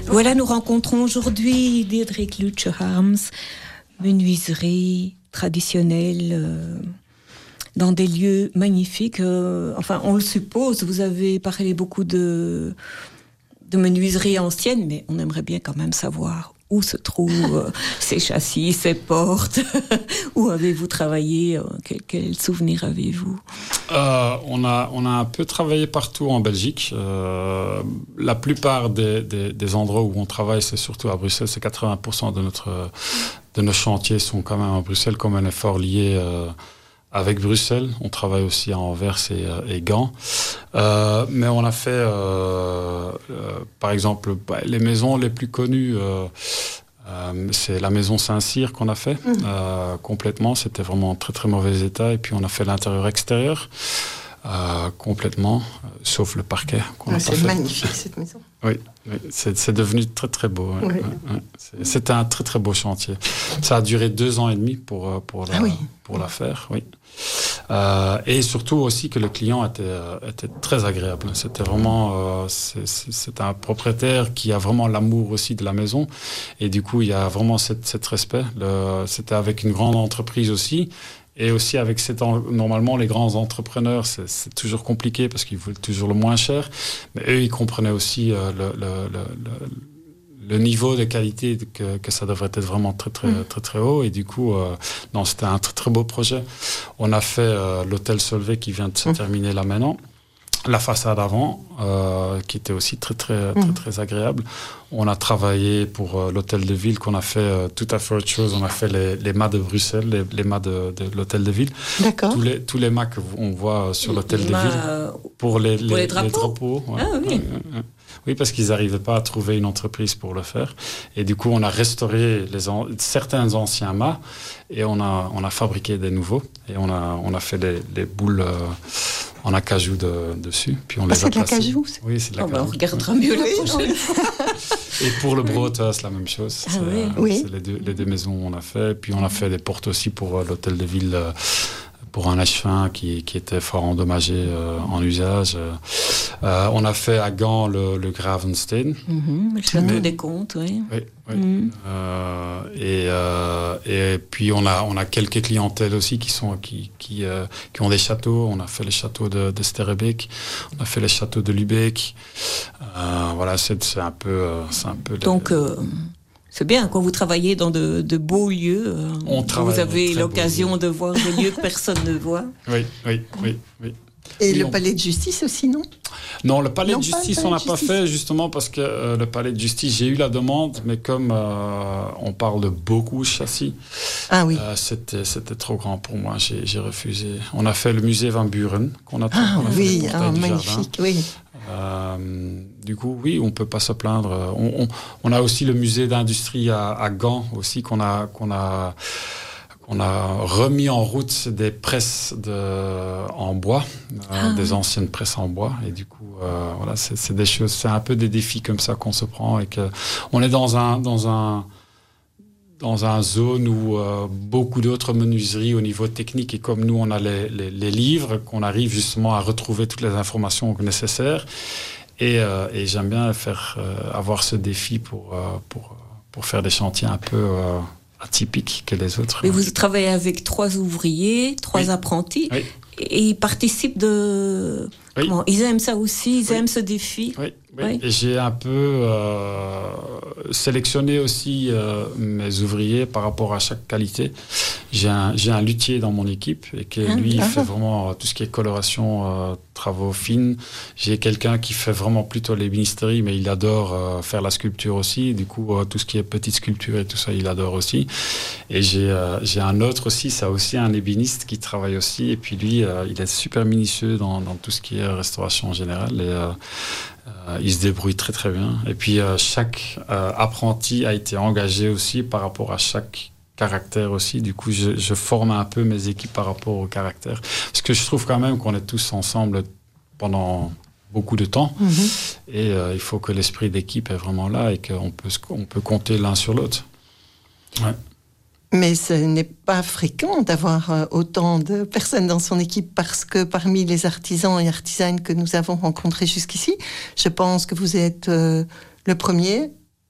Voilà, nous rencontrons aujourd'hui Diederik Lutje-Harms, menuiserie traditionnelle dans des lieux magnifiques. Enfin, on le suppose, vous avez parlé beaucoup de menuiserie ancienne, mais on aimerait bien quand même savoir où se trouvent ces châssis, ces portes. Où avez-vous travaillé? Quel souvenir avez-vous? On a un peu travaillé partout en Belgique. La plupart des endroits où on travaille, c'est surtout à Bruxelles. C'est 80% de nos chantiers sont quand même à Bruxelles, comme un effort lié avec Bruxelles. On travaille aussi à Anvers et Gand. Mais on a fait, par exemple, les maisons les plus connues. C'est la maison Saint-Cyr qu'on a fait complètement. C'était vraiment en très très mauvais état. Et puis on a fait l'intérieur-extérieur complètement, sauf le parquet. C'est magnifique cette maison. Oui, c'est devenu très très beau. Oui. C'était un très très beau chantier. Ça a duré 2 ans et demi pour la faire. Oui. Et surtout aussi que le client était très agréable. C'était vraiment c'est un propriétaire qui a vraiment l'amour aussi de la maison, et du coup il y a vraiment cet respect. C'était avec une grande entreprise aussi, et aussi avec normalement les grands entrepreneurs c'est toujours compliqué parce qu'ils veulent toujours le moins cher, mais eux ils comprenaient aussi le niveau de qualité que ça devrait être vraiment très très très très haut, et du coup c'était un très très beau projet. On a fait l'hôtel Solvay qui vient de se terminer là maintenant, la façade avant qui était aussi très très très très agréable. On a travaillé pour l'hôtel de ville, qu'on a fait tout à fait autre chose. On a fait les mâts de Bruxelles, les mâts de l'hôtel de ville. D'accord. Tous les mâts qu'on voit sur l'hôtel de ville pour les drapeaux. Ouais. Ah oui. Oui, parce qu'ils n'arrivaient pas à trouver une entreprise pour le faire. Et du coup, on a restauré certains anciens mâts et on a fabriqué des nouveaux. Et on a fait des boules en acajou dessus. Puis on les a c'est de placées. l'acajou? Oui, c'est de l'acajou. On regardera mieux la prochaine fois. Et pour le Brood, c'est la même chose. C'est les deux maisons on a fait. Puis on a fait des portes aussi pour l'hôtel de ville, pour un H1 qui était fort endommagé en usage. On a fait à Gand le Gravenstein. Le château des Comtes, oui. Oui. Et puis on a quelques clientèles aussi qui ont des châteaux. On a fait les châteaux de Sterrebeek, on a fait les châteaux de Lubeck. Voilà, c'est un peu. Donc c'est bien quand vous travaillez dans de beaux lieux. Vous avez l'occasion de voir des lieux que personne ne voit. Oui. Et le palais de justice aussi, non? Non, le palais de justice, on n'a pas fait, justement parce que le palais de justice, j'ai eu la demande, mais comme on parle de beaucoup de châssis, c'était trop grand pour moi, j'ai refusé. On a fait le musée Van Buren, qu'on a magnifique, oui. Du coup, oui, on peut pas se plaindre. On a aussi le musée d'industrie à Gand aussi qu'on a remis en route des presses en bois, des anciennes presses en bois, et du coup, voilà, c'est des choses, c'est un peu des défis comme ça qu'on se prend, et que on est dans un zone où beaucoup d'autres menuiseries au niveau technique, et comme nous on a les livres, qu'on arrive justement à retrouver toutes les informations nécessaires, et j'aime bien avoir ce défi pour faire des chantiers un peu atypiques que les autres. Mais vous travaillez avec 3 ouvriers, 3 apprentis, et ils participent de... Comment? Ils aiment ça aussi, ils aiment ce défi. Oui. Et j'ai un peu sélectionné aussi mes ouvriers par rapport à chaque qualité. J'ai un luthier dans mon équipe, et que lui il fait vraiment tout ce qui est coloration, travaux fines. J'ai quelqu'un qui fait vraiment plutôt l'ébénisterie, mais il adore faire la sculpture aussi. Du coup, tout ce qui est petite sculpture et tout ça, il adore aussi. Et j'ai un autre aussi, ça aussi un ébéniste qui travaille aussi. Et puis lui, il est super minutieux dans tout ce qui est restauration en général. Et il se débrouille très très bien. Et puis chaque apprenti a été engagé aussi par rapport à chaque caractère aussi. Du coup, je forme un peu mes équipes par rapport au caractère. Parce que je trouve quand même qu'on est tous ensemble pendant beaucoup de temps. Et il faut que l'esprit d'équipe est vraiment là, et qu'on peut compter l'un sur l'autre. Ouais. Mais ce n'est pas fréquent d'avoir autant de personnes dans son équipe, parce que parmi les artisans et artisanes que nous avons rencontrés jusqu'ici, je pense que vous êtes le premier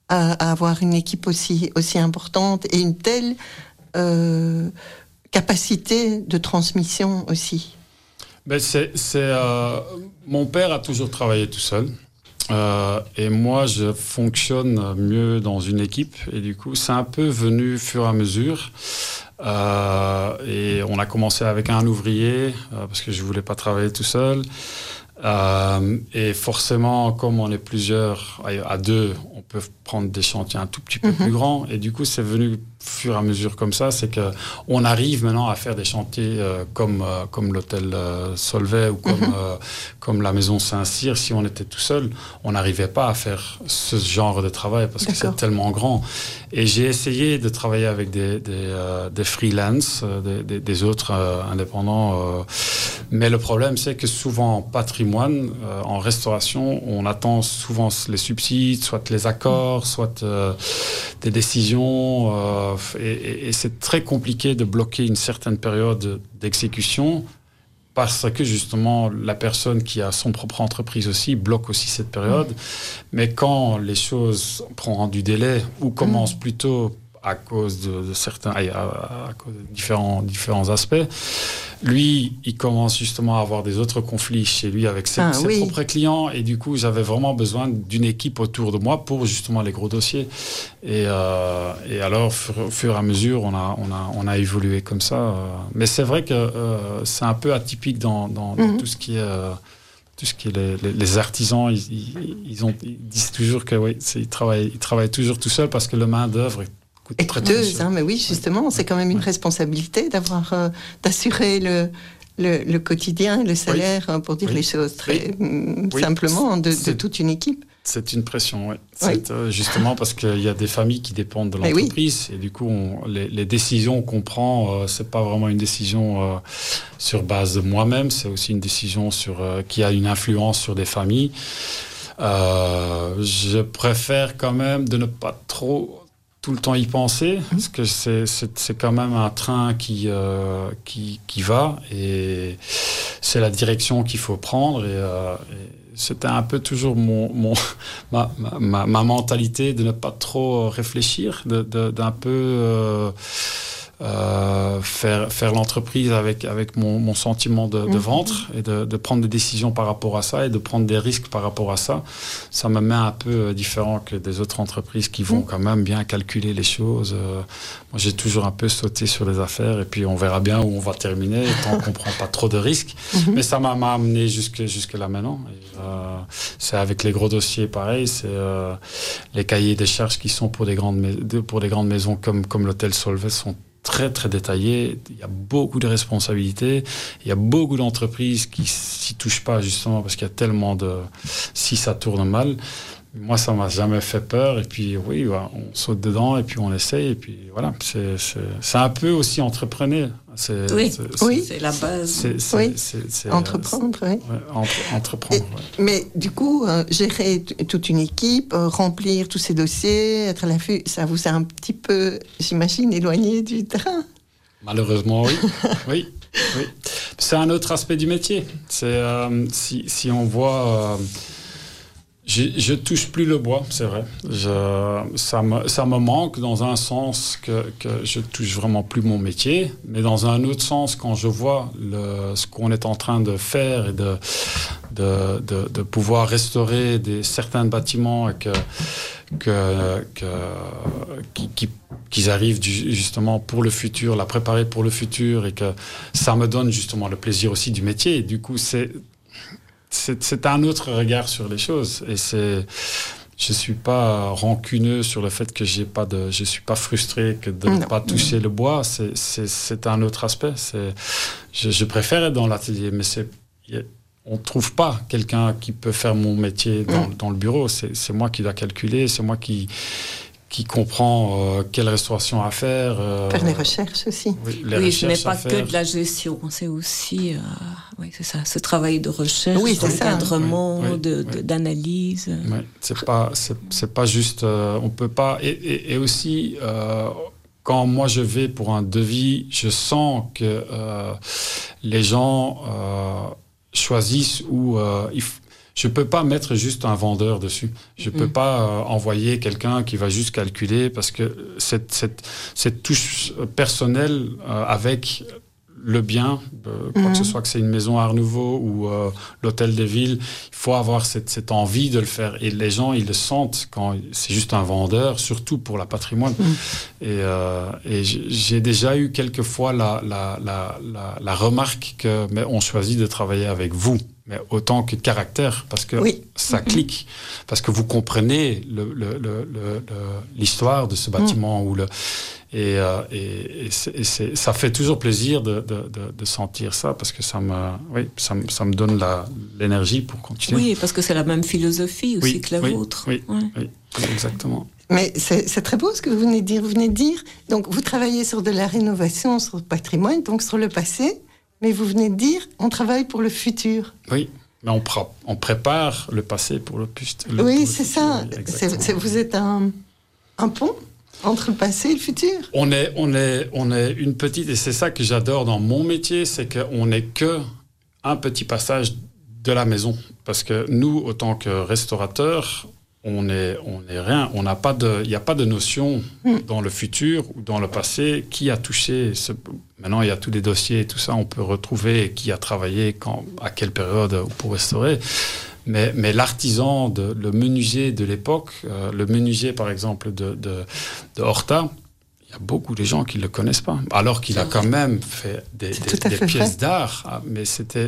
à avoir une équipe aussi importante et une telle capacité de transmission aussi? Mon père a toujours travaillé tout seul. Et moi, je fonctionne mieux dans une équipe. Et du coup, c'est un peu venu au fur et à mesure. Et on a commencé avec un ouvrier, parce que je voulais pas travailler tout seul. Et forcément, comme on est plusieurs, à deux, on peut prendre des chantiers un tout petit peu plus grands. Et du coup, c'est venu au fur et à mesure comme ça. C'est qu'on arrive maintenant à faire des chantiers comme l'hôtel Solvay ou comme la maison Saint-Cyr. Si on était tout seul, on n'arrivait pas à faire ce genre de travail parce que c'est tellement grand. Et j'ai essayé de travailler avec des freelance, des autres indépendants. Mais le problème, c'est que souvent en patrimoine, en restauration, on attend souvent les subsides, soit les accords, soit des décisions. Et c'est très compliqué de bloquer une certaine période d'exécution parce que justement la personne qui a son propre entreprise aussi bloque aussi cette période. Mais quand les choses prennent du délai ou commencent plutôt à cause de certains, à cause de différents aspects, lui, il commence justement à avoir des autres conflits chez lui avec ses propres clients. Et du coup, j'avais vraiment besoin d'une équipe autour de moi pour justement les gros dossiers. Et alors, au fur et à mesure, on a évolué comme ça. Mais c'est vrai que c'est un peu atypique dans tout ce qui est les artisans. Ils disent toujours que ils travaillent toujours tout seuls parce que le main d'œuvre est coûteuse, mais oui, justement, c'est quand même une responsabilité d'assurer le quotidien, le salaire, pour dire les choses très simplement, de toute une équipe. C'est une pression, oui. Justement parce qu'il y a des familles qui dépendent de l'entreprise et du coup, les décisions qu'on prend, c'est pas vraiment une décision sur base de moi-même, c'est aussi une décision qui a une influence sur des familles. Je préfère quand même de ne pas trop tout le temps y penser, parce que c'est quand même un train qui va, et c'est la direction qu'il faut prendre, et c'était un peu toujours ma mentalité de ne pas trop réfléchir, d'un peu faire l'entreprise avec mon sentiment de ventre, et de prendre des décisions par rapport à ça et de prendre des risques par rapport à ça. Ça me met un peu différent que des autres entreprises qui vont quand même bien calculer les choses. Moi, j'ai toujours un peu sauté sur les affaires et puis on verra bien où on va terminer tant qu'on prend pas trop de risques. Mais ça m'a amené jusque là maintenant. Et, c'est avec les gros dossiers pareil, c'est les cahiers des charges qui sont pour des grandes maisons comme l'hôtel Solvay sont très très détaillé, il y a beaucoup de responsabilités, il y a beaucoup d'entreprises qui s'y touchent pas justement parce qu'il y a tellement si ça tourne mal. Moi, ça m'a jamais fait peur, et puis on saute dedans et puis on essaye, et puis voilà, c'est un peu aussi entrepreneur. C'est la base. C'est entreprendre, entreprendre. Mais du coup, gérer toute une équipe, remplir tous ces dossiers, être à l'affût, ça vous a un petit peu, j'imagine, éloigné du terrain. Malheureusement, oui. oui. C'est un autre aspect du métier. C'est si on voit. Je touche plus le bois, c'est vrai. Ça me manque dans un sens que je touche vraiment plus mon métier, mais dans un autre sens, quand je vois ce qu'on est en train de faire et de pouvoir restaurer certains bâtiments et qu'ils arrivent justement pour le futur, la préparer pour le futur, et que ça me donne justement le plaisir aussi du métier. Et du coup, c'est un autre regard sur les choses, et je suis pas rancuneux sur le fait que je suis pas frustré de ne pas toucher le bois. C'est un autre aspect. Je préfère être dans l'atelier, mais on trouve pas quelqu'un qui peut faire mon métier dans le bureau. C'est moi qui dois calculer, c'est moi qui comprend quelle restauration à faire. Faire les recherches aussi. Ce n'est pas que de la gestion, c'est aussi c'est ça, ce travail de recherche, d'encadrement, d'analyse. Oui, c'est pas juste, on peut pas. Et aussi, quand moi je vais pour un devis, je sens que les gens choisissent où je peux pas mettre juste un vendeur dessus. Je peux pas envoyer quelqu'un qui va juste calculer, parce que cette touche personnelle avec le bien, quoi que ce soit, que c'est une maison Art Nouveau ou l'Hôtel de Ville, il faut avoir cette envie de le faire. Et les gens, ils le sentent quand c'est juste un vendeur, surtout pour la patrimoine. Et j'ai déjà eu quelques fois la remarque que mais on choisit de travailler avec vous, mais autant que caractère, parce que ça clique, parce que vous comprenez l'histoire de ce bâtiment ou et ça fait toujours plaisir de sentir ça, parce que ça me donne l'énergie pour continuer. Oui, parce que c'est la même philosophie aussi que la vôtre. Oui, exactement. Mais c'est très beau ce que vous venez de dire. Vous venez de dire, donc vous travaillez sur de la rénovation, sur le patrimoine, donc sur le passé, mais vous venez de dire, on travaille pour le futur. Oui. Mais on prépare le passé pour le futur. Oui, c'est ça. Vous êtes un pont entre le passé et le futur. On est une petite, et c'est ça que j'adore dans mon métier, c'est qu'on n'est que un petit passage de la maison. Parce que nous, autant que restaurateurs, on est rien. Il n'y a pas de notion dans le futur ou dans le passé qui a touché. Maintenant, il y a tous les dossiers et tout ça, on peut retrouver qui a travaillé à quelle période pour restaurer. Mais l'artisan, le menuisier de l'époque, le menuisier par exemple de Horta, il y a beaucoup de gens qui ne le connaissent pas. Alors qu'il a quand même fait des pièces d'art. Mais c'était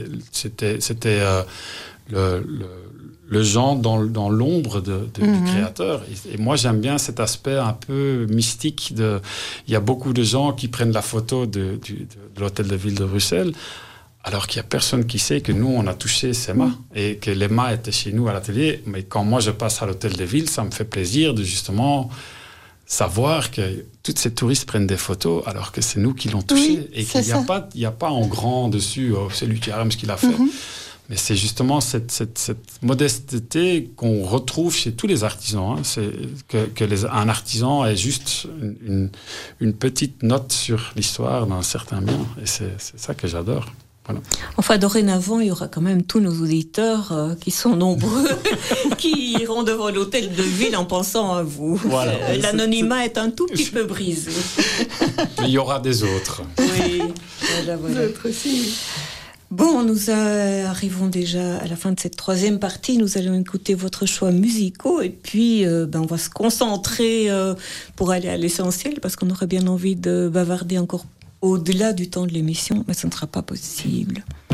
le genre dans l'ombre du créateur. Et moi, j'aime bien cet aspect un peu mystique. Il y a beaucoup de gens qui prennent la photo de l'Hôtel de Ville de Bruxelles, alors qu'il n'y a personne qui sait que nous, on a touché ces mâts et que les mâts étaient chez nous à l'atelier. Mais quand moi, je passe à l'Hôtel de Ville, ça me fait plaisir de justement savoir que tous ces touristes prennent des photos alors que c'est nous qui l'ont touché. Et qu'il n'y a pas en grand dessus, c'est lui qui a ce qu'il a fait. Mais c'est justement cette modesteté qu'on retrouve chez tous les artisans. C'est un artisan est juste une petite note sur l'histoire d'un certain bien. Et c'est ça que j'adore. Voilà. Enfin, dorénavant, il y aura quand même tous nos auditeurs qui sont nombreux, qui iront devant l'Hôtel de Ville en pensant à vous. Voilà. L'anonymat est un tout petit peu brisé. Mais il y aura des autres. Oui, voilà. D'autres aussi. Bon, nous arrivons déjà à la fin de cette troisième partie. Nous allons écouter votre choix musicaux et puis on va se concentrer pour aller à l'essentiel, parce qu'on aurait bien envie de bavarder encore au-delà du temps de l'émission, mais ce ne sera pas possible.